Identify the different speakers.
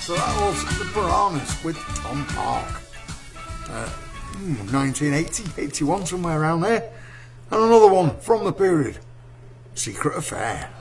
Speaker 1: So that was The Piranhas with Tom Park. 1980, 81, somewhere around there. And another one from the period, Secret Affair.